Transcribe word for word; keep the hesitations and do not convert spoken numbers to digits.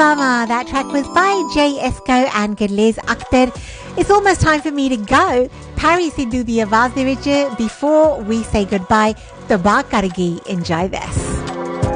Obama. That track was by Jay Esco and Gurlez Akhtar. It's almost time for me to go. Parry Sidhu ਦੀ ਆਵਾਜ਼ ਦੇ ਵਿੱਚ before we say goodbye, ਤਬਾਹ ਕਰ ਗਈ. Enjoy this.